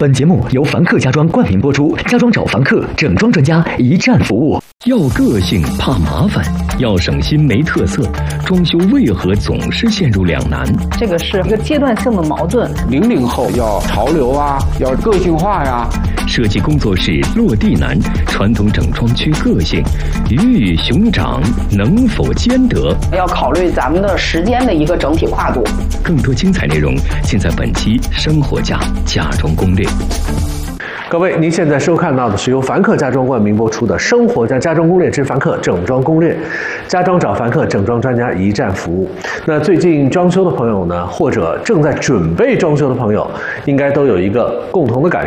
本节目由凡客家装冠名播出，家装找凡客，整装专家一站服务。 要个性怕麻烦，要省心没特色，装修为何总是陷入两难？ 这个是一个阶段性的矛盾。 00后要潮流啊，要个性化呀。 设计工作室落地难，传统整装缺个性，鱼与熊掌能否兼得？ 要考虑咱们的时间的一个整体跨度。 更多精彩内容尽在本期《生活家家装攻略》。 各位，您现在收看到的是由凡客家装冠名播出的《生活家家装攻略之凡客整装攻略》，家装找凡客，整装专家一站服务。那最近装修的朋友呢，或者正在准备装修的朋友，应该都有一个共同的感